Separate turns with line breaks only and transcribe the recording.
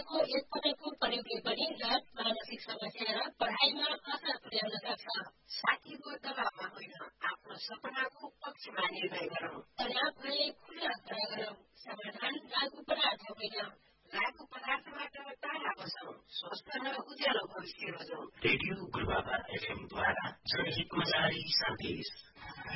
खेलको एकपटकको प्रयोगले पनि याद मानसिक समस्या र पढाइमा असर पुर्याउन सक्छ।
साथीको दबावमा होइन, आफ्नो सपनाको पक्षमा निर्णय गरौँ।
तनाव भए खुला कुरा गरौँ। समाधान लागू पदार्थ होइन।
लागू पदार्थबाट टाढा बसौँ। स्वस्थ र उज्यालो भविष्य रोजौँ।
रेडियो गुरुबाबा FM द्वारा जनहितमा जारी सन्देश।